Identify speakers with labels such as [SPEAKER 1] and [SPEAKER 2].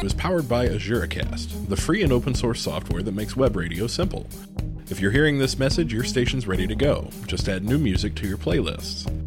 [SPEAKER 1] is powered by AzureCast, the free and open source software that makes web radio simple. If you're hearing this message, your station's ready to go. Just add new music to your playlists.